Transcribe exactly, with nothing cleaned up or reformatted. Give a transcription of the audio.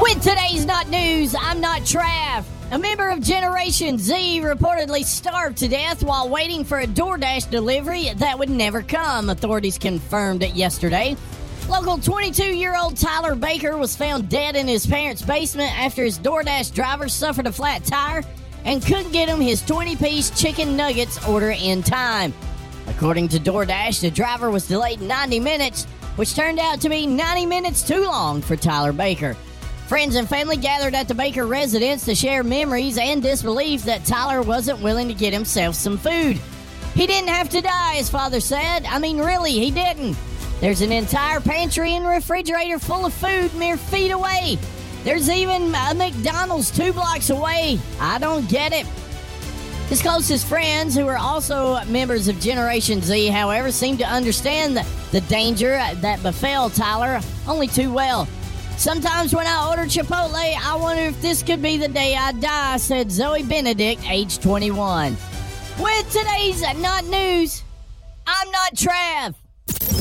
With today's Not News, I'm not Trav. A member of Generation Z reportedly starved to death while waiting for a DoorDash delivery that would never come. Authorities confirmed it yesterday. Local twenty-two-year-old Tyler Baker was found dead in his parents' basement after his DoorDash driver suffered a flat tire and couldn't get him his twenty-piece chicken nuggets order in time. According to DoorDash, the driver was delayed ninety minutes, which turned out to be ninety minutes too long for Tyler Baker. Friends and family gathered at the Baker residence to share memories and disbelief that Tyler wasn't willing to get himself some food. He didn't have to die, his father said. I mean, really, he didn't. There's an entire pantry and refrigerator full of food mere feet away. There's even a McDonald's two blocks away. I don't get it. His closest friends, who are also members of Generation Z, however, seem to understand the, the danger that befell Tyler only too well. Sometimes when I order Chipotle, I wonder if this could be the day I die, said Zoe Benedict, age twenty-one. With today's Not News, I'm not Trav.